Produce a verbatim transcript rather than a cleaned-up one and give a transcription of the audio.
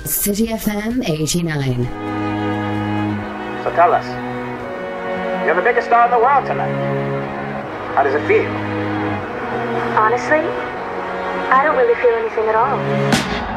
City F M eighty-nine. So tell us, you're the biggest star in the world tonight. How does it feel? Honestly, I don't really feel anything at all.